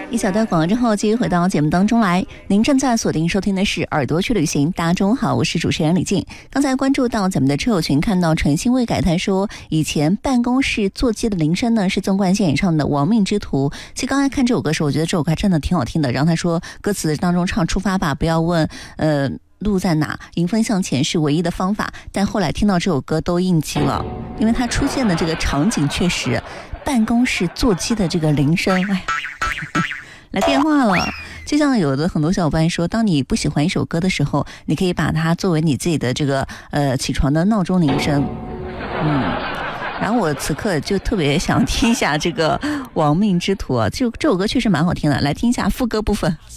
一小段广告之后，继续回到节目当中来。您正在锁定收听的是《耳朵去旅行》，大家中午好，我是主持人李静。刚才关注到咱们的车友群，看到陈新卫感叹说，以前办公室座机的铃声呢是纵贯线演唱的《亡命之徒》。其实刚才看这首歌时，我觉得这首歌真的挺好听的。然后他说歌词当中唱出发吧，不要问路在哪，迎风向前是唯一的方法。但后来听到这首歌都应激了，因为它出现的这个场景确实，办公室座机的这个铃声，哎。来电话了，就像有的很多小伙伴说，当你不喜欢一首歌的时候，你可以把它作为你自己的这个起床的闹钟铃声。然后我此刻就特别想听一下这个《亡命之徒》啊，这首歌确实蛮好听的，来听一下副歌部分。